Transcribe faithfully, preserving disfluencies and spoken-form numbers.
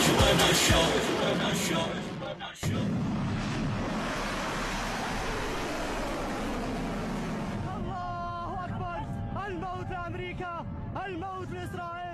وين الشوق وين الشوق. الله أكبر، الموت لأمريكا، الموت لإسرائيل.